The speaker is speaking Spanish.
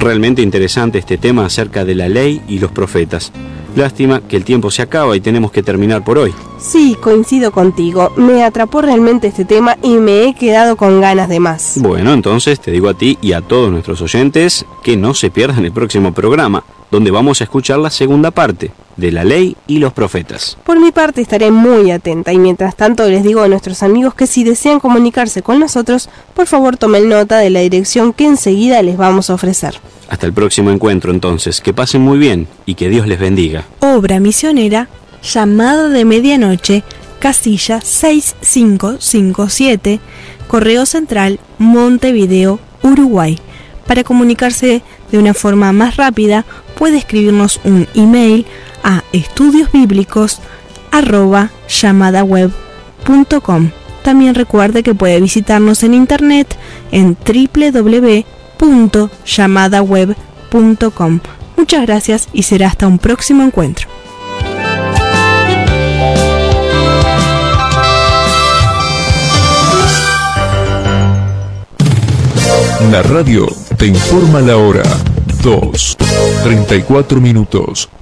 Realmente interesante este tema acerca de la ley y los profetas. Lástima que el tiempo se acaba y tenemos que terminar por hoy. Sí, coincido contigo. Me atrapó realmente este tema y me he quedado con ganas de más. Bueno, entonces te digo a ti y a todos nuestros oyentes que no se pierdan el próximo programa, donde vamos a escuchar la segunda parte de la ley y los profetas. Por mi parte estaré muy atenta y mientras tanto les digo a nuestros amigos que si desean comunicarse con nosotros, por favor tomen nota de la dirección que enseguida les vamos a ofrecer. Hasta el próximo encuentro entonces, que pasen muy bien y que Dios les bendiga. Obra misionera, Llamada de Medianoche, casilla 6557, Correo Central, Montevideo, Uruguay. Para comunicarse de una forma más rápida, puede escribirnos un email a estudiosbiblicos@llamadaweb.com. También recuerde que puede visitarnos en internet en www.llamadaweb.com. Muchas gracias y será hasta un próximo encuentro. La radio te informa la hora. 2:34.